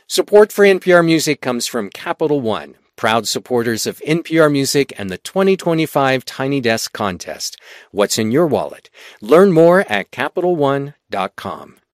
Support for NPR Music comes from Capital One, proud supporters of NPR Music and the 2025 Tiny Desk Contest. What's in your wallet? Learn more at CapitalOne.com.